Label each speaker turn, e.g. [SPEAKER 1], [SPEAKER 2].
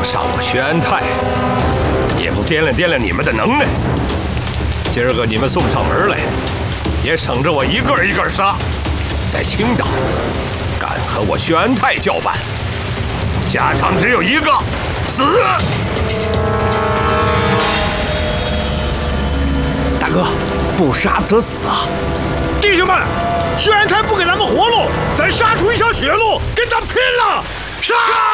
[SPEAKER 1] 杀我薛安泰，也不掂量掂量你们的能耐。今儿个你们送上门来，也省着我一个一个杀。在青岛，敢和我薛安泰叫板，下场只有一个，死！
[SPEAKER 2] 大哥，不杀则死啊！
[SPEAKER 3] 弟兄们，薛安泰不给咱们活路，咱杀出一条血路，跟他拼了！杀！